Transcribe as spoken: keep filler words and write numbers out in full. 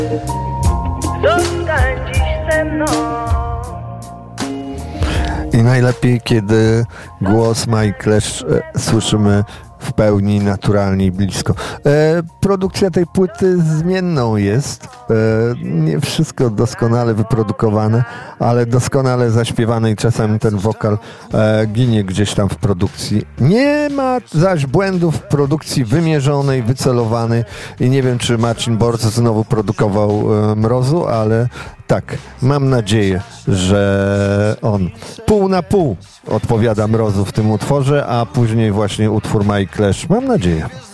Zostań dziś ze mną. I najlepiej, kiedy głos Mai Kleszcz e, słyszymy w pełni, naturalnie i blisko. E, produkcja tej płyty zmienną jest. E, nie wszystko doskonale wyprodukowane, ale doskonale zaśpiewane i czasem ten wokal e, ginie gdzieś tam w produkcji. Nie ma zaś błędów w produkcji wymierzonej, wycelowanej i nie wiem, czy Marcin Borc znowu produkował e, Mrozu, ale tak, mam nadzieję, że on pół na pół odpowiada Mrozu w tym utworze, a później właśnie utwór Mai Kleszcz. Mam nadzieję.